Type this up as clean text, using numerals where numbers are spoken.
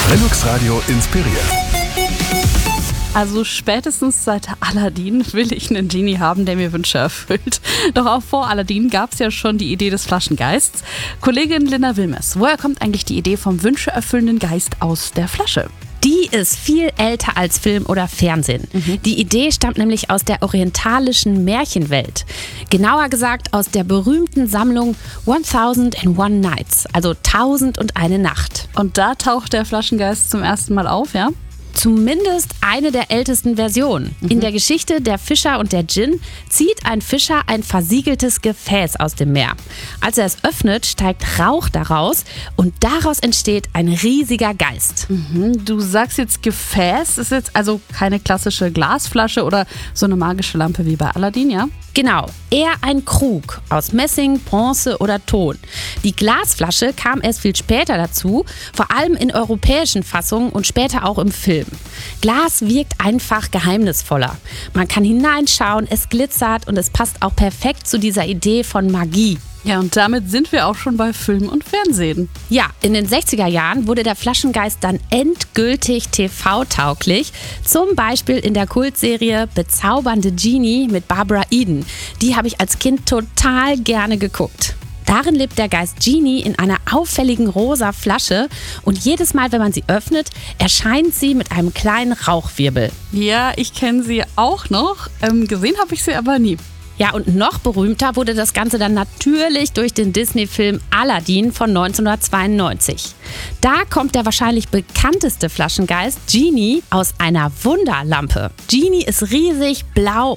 Velux Radio inspiriert. Also spätestens seit Aladdin will ich einen Genie haben, der mir Wünsche erfüllt. Doch auch vor Aladdin gab es ja schon die Idee des Flaschengeists. Kollegin Linda Wilmers, woher kommt eigentlich die Idee vom wünscheerfüllenden Geist aus der Flasche? Die ist viel älter als Film oder Fernsehen. Die Idee stammt nämlich aus der orientalischen Märchenwelt. Genauer gesagt aus der berühmten Sammlung 1001 Nights, also 1001 Nacht. Und da taucht der Flaschengeist zum ersten Mal auf, ja? Zumindest eine der ältesten Versionen. In der Geschichte Der Fischer und der Djinn zieht ein Fischer ein versiegeltes Gefäß aus dem Meer. Als er es öffnet, steigt Rauch daraus und daraus entsteht ein riesiger Geist. Du sagst jetzt Gefäß, ist jetzt also keine klassische Glasflasche oder so eine magische Lampe wie bei Aladdin, ja? Genau, eher ein Krug aus Messing, Bronze oder Ton. Die Glasflasche kam erst viel später dazu, vor allem in europäischen Fassungen und später auch im Film. Glas wirkt einfach geheimnisvoller. Man kann hineinschauen, es glitzert und es passt auch perfekt zu dieser Idee von Magie. Ja, und damit sind wir auch schon bei Film und Fernsehen. Ja, in den 60er Jahren wurde der Flaschengeist dann endgültig TV-tauglich. Zum Beispiel in der Kultserie Bezaubernde Genie mit Barbara Eden. Die habe ich als Kind total gerne geguckt. Darin lebt der Geist Genie in einer auffälligen rosa Flasche und jedes Mal, wenn man sie öffnet, erscheint sie mit einem kleinen Rauchwirbel. Ja, ich kenne sie auch noch. Gesehen habe ich sie aber nie. Ja, und noch berühmter wurde das Ganze dann natürlich durch den Disney-Film Aladdin von 1992. Da kommt der wahrscheinlich bekannteste Flaschengeist, Genie, aus einer Wunderlampe. Genie ist riesig, blau